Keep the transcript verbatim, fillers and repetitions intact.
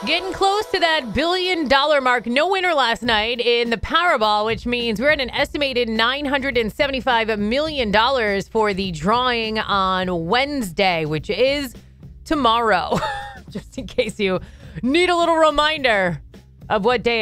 Getting close to that billion dollar mark. No winner last night in the Powerball, which means we're at an estimated nine hundred seventy-five million dollars for the drawing on Wednesday, which is tomorrow. Just in case you need a little reminder of what day